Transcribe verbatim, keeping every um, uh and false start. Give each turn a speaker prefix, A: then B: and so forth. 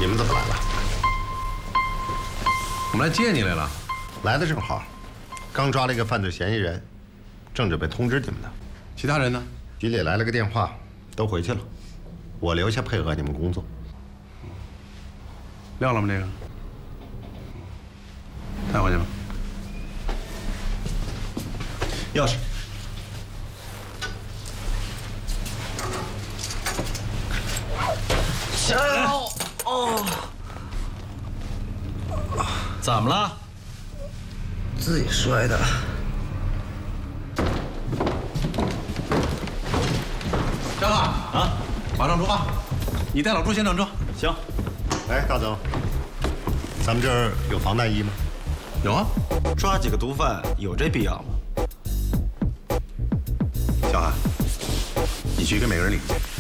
A: 你们怎么来了？
B: 我们来接你来了。
A: 来的正好，刚抓了一个犯罪嫌疑人，正准备通知你们呢。
B: 其他人呢？
A: 局里来了个电话，都回去了。我留下配合你们工作。
B: 撂了吗？这个带回去吧。
C: 钥匙。
D: 小哦，
C: 怎么了？
D: 自己摔的。
B: 小马啊，马上出发，你带老朱先上车。
C: 行。
A: 哎，大总，咱们这儿有防弹衣吗？
B: 有啊。
C: 抓几个毒贩有这必要吗？
B: 小韩，你去给每个人领去。